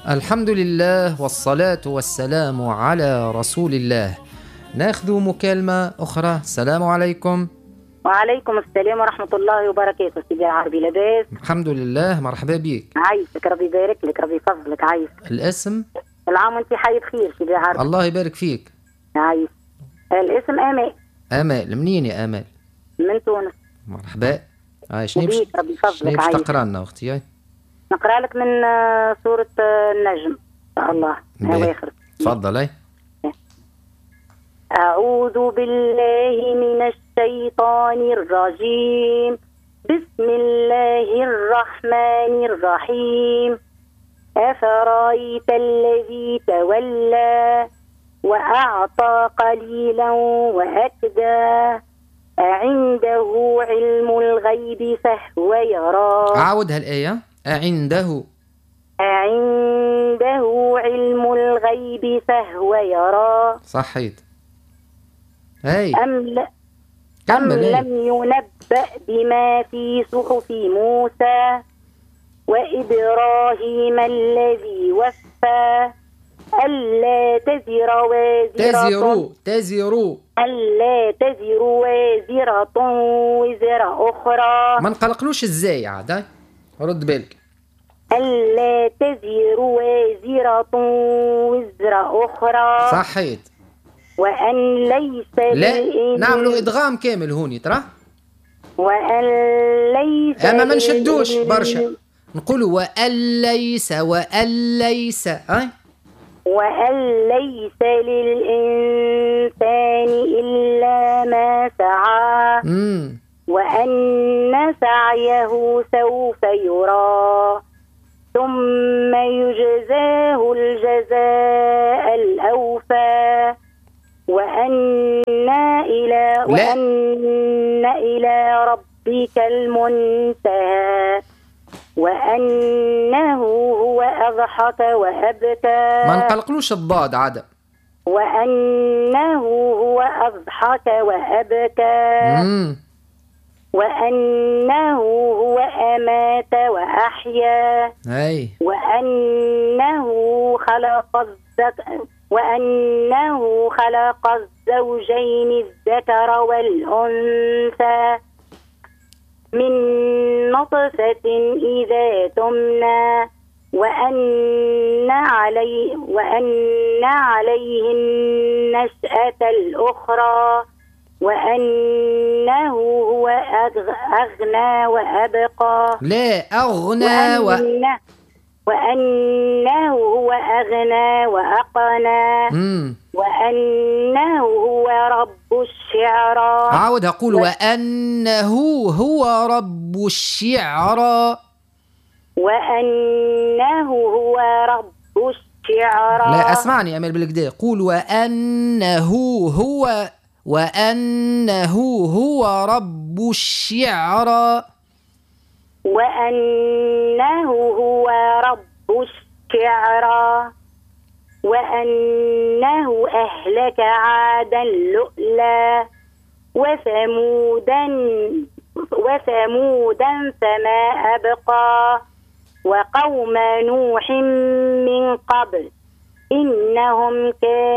الحمد لله والصلاة والسلام على رسول الله. ناخذ مكالمة أخرى. السلام عليكم. وعليكم السلام ورحمة الله وبركاته. سيدي العربي لاباس؟ الحمد لله، مرحبا بك. عايشك، ربي يبارك لك، ربي يفضلك. عايش. الاسم؟ العام وانت حي بخير سيدي العربي. الله يبارك فيك. عايش. الاسم آمال. آمال، منين يا آمال؟ من تونس. مرحبا. شنو ربي يفضلك. باش تقرا لنا اختي؟ نقرا لك من سورة النجم ان شاء الله. اواخر. تفضل. أعوذ بالله من الشيطان الرجيم. بسم الله الرحمن الرحيم. أفرأيت الذي تولى وأعطى قليلا وأكدى أعنده علم الغيب فهو يرى. عاودها الآية. أعنده علم الغيب فهو يرى. صحيت. أم لم ينبأ بما في صحف موسى وإبراهيم الذي وفى ألا تزر وازرة وزر أخرى. ما نقلقلوش ازاي عاد. رد بالك. ألا تزر وازرة وزر أخرى. صحيت. وأن ليس لا نعملوا إدغام كامل هوني ترى. وأن ليس أما ما نشدوش برشا، نقولوا وأن ليس وأن ليس. وأن ليس للإنسان إلا ما سعى. وأن سعيه سوف يرى ثم يجزاه الجزاء الأوفى وأن إلى ربك المنتهى وأنه هو أضحك وأبكى. ما نقلقلوش الضاد عادة. وأنه هو أضحك وأبكى. وأنه هو أمات وأحيا. وأنه خلق الزوجين الذكر والأنثى من نطفة إذا تمنى وأن عليه النشأة الأخرى وأنه هو أغنى وأبقى. لا أغنى وأنه هو أغنى وأقنى. وأنه هو رب الشعرى. عاودها قول. وأنه هو رب الشعرى. وأنه هو رب الشعرى. لا اسمعني أمل بالكدا. قول وأنه هو رب الشعرى. وأنه هو رب الشعرى. وأنه أهلك عادا الأولى وثمودا فما أبقى وقوم نوح من قبل إنهم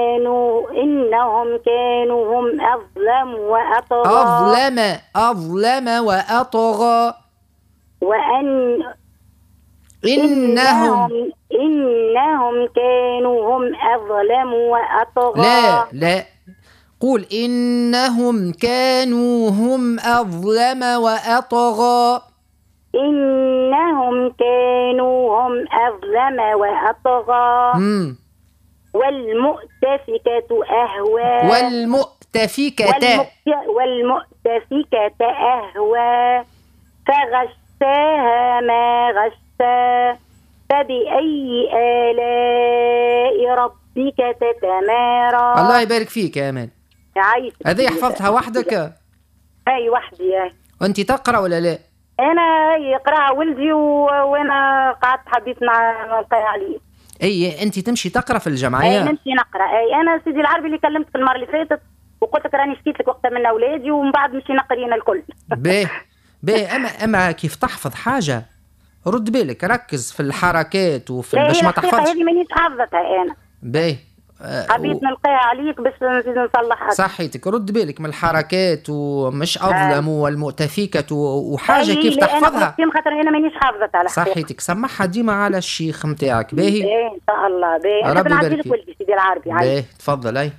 كانوا هم أظلم وأطغى. إنهم كانوا هم أظلم وأطغى. لا قول إنهم كانوا هم أظلم وأطغى. إنهم كانوا هم أظلم وأطغى. والمؤتفكة أهوى. والمؤتفكة أهوى فغشاها ما غشا فبأي آلاء ربك تتمارى. الله يبارك فيك يا أمان. هذه حفظتها وحدك؟ أي وحدي. وأنت تقرأ ولا لا؟ أنا يقرأ ولدي وأنا قعدت حبيت نلقى عليه. أي أنت تمشي تقرأ في الجمعية؟ نمشي نقرأ. أنا سيدي العربي اللي كلمتك المرة اللي فاتت وقلت لك راني شكيت لك وقتها من أولادي ومن بعد مشي نقرينا الكل. باهي. أما كيف تحفظ حاجة رد بالك، ركز في الحركات وفي لا باش هي ما الحقيقة تحفظش. هذه مانيش حافظتها أنا. باهي. حبيت نلقاها عليك باش نزيد نصلحها. صحيتك، رد بالك من الحركات ومش أظلم والمؤتفكة وحاجة كيف لا أنا تحفظها. قلت خاطر أنا مانيش حافظتها على الحقيقة. صحيتك، سمعها ديما على الشيخ نتاعك. باهي إن شاء الله. باهي نحب نعدي لك ولدي سيدي العربي. باهي تفضل. أي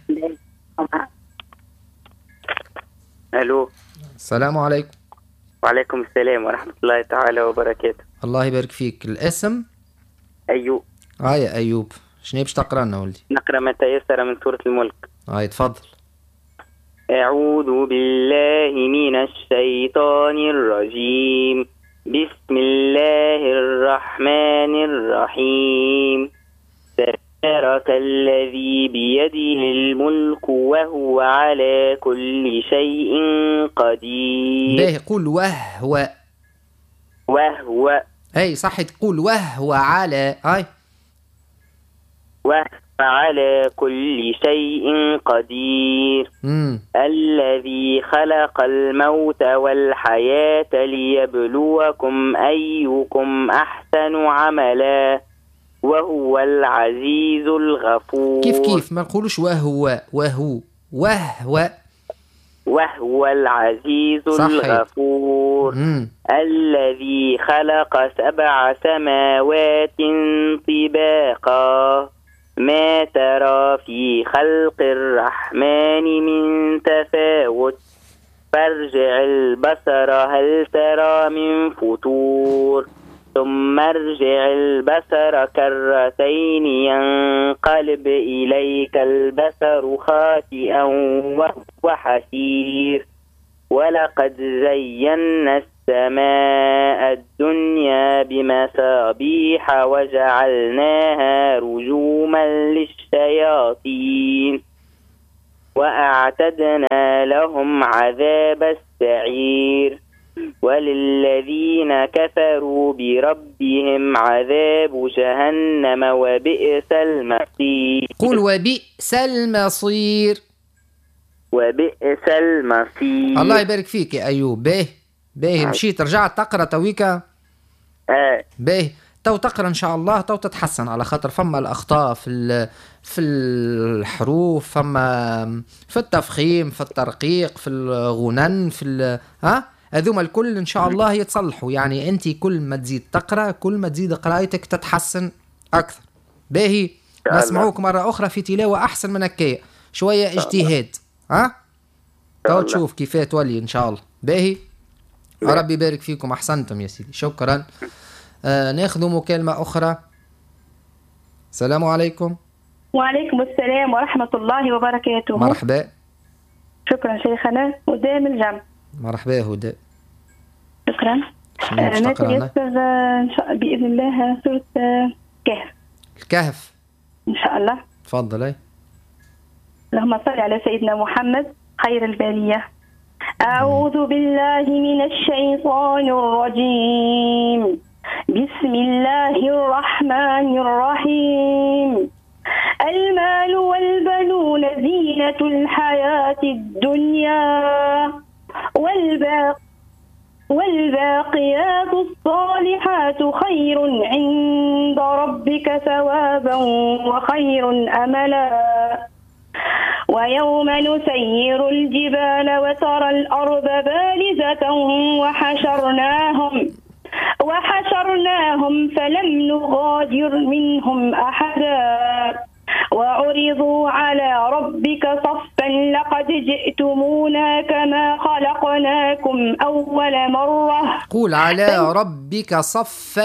الو. السلام عليكم. وعليكم السلام ورحمة الله تعالى وبركاته. الله يبارك فيك. الاسم؟ أيوب. يا أيوب، شنو باش تقرا لنا ولدي؟ نقرأ ما تيسر من سورة الملك. تفضل. أعوذ بالله من الشيطان الرجيم. بسم الله الرحمن الرحيم. تبارك الذي بيده الملك وهو على كل شيء قدير. باهي قول وهو. اي صح، تقول وهو على وهو على كل شيء قدير. الذي خلق الموت والحياة ليبلوكم أيكم أحسن عملا وهو العزيز الغفور. كيف ما نقولوش وهو وهو العزيز الغفور. الذي خلق 7 سماوات طباقا ما ترى في خلق الرحمن من تفاوت فارجع البصر هل ترى من فتور ثم ارجع البصر كرتين ينقلب إليك البصر خاسئا وهو حسير. ولقد زينا السماء الدنيا بمصابيح وجعلناها رجوما للشياطين وأعتدنا لهم عذاب السعير. وللذين كفروا بربهم عذاب جهنم وبئس المصير. قل وبئس المصير. وبئس المصير. الله يبارك فيك يا أيوب. باهي مشيت رجعت تقرأ تويكا. باهي تو تقرأ إن شاء الله، تو تتحسن، على خاطر فما الأخطاء في الحروف، فما في التفخيم، في الترقيق، في الغنن، في هذوما الكل إن شاء الله يتصلحوا. يعني أنت كل ما تزيد تقرأ كل ما تزيد قراءتك تتحسن أكثر. باهي نسمعوك مرة أخرى في تلاوة أحسن من هكايا، شوية اجتهاد. تو تشوف كيف تولي إن شاء الله. باهي ربي يبارك فيكم، أحسنتم يا سيدي، شكرا. ناخذ مكالمة أخرى. السلام عليكم. وعليكم السلام ورحمة الله وبركاته. مرحبا. شكرا شيخنا. هدى من الجمع. مرحبا هدى. شكرا. نتيسر بإذن الله سورة الكهف إن شاء الله. تفضل. اللهم صل على سيدنا محمد خير البرية. أعوذ بالله من الشيطان الرجيم. بسم الله الرحمن الرحيم. المال والبنون زينة الحياة الدنيا والباقيات الصالحات خير عند ربك ثوابا وخير أملا. ويوم نسير الجبال وترى الأرض بارزة وحشرناهم فلم نغادر منهم أحدا وعرضوا على ربك صفا لقد جئتمونا كما خلقناكم أول مرة. قول على ربك صفا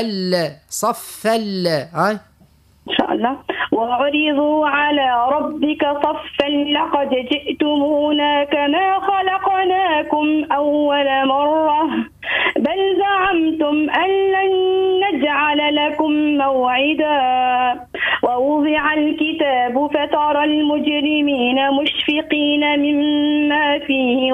إن شاء الله. وعرضوا على ربك صفا لقد جئتمونا كما خلقناكم أول مرة بل زعمتم أن لن نجعل لكم موعدا. ووضع الكتاب فترى المجرمين مشفقين مما فيه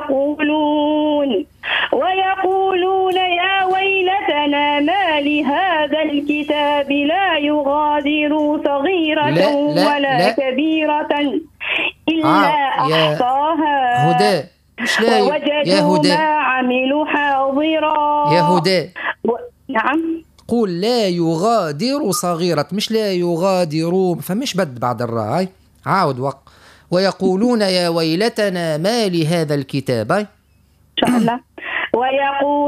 ويقولون يا ويلتنا ما لهذا الكتاب لا يغادر صغيرة ولا كبيرة إلا أحصاها ووجدوا ما عملوا حاضرا. يا هدى نعم قول لا يغادر صغيرة، مش لا يغادر، فمش بد بعد الراء. عاود وق. ويقولون يا ويلتنا ما لهذا الكتاب. إن شاء الله. ويقول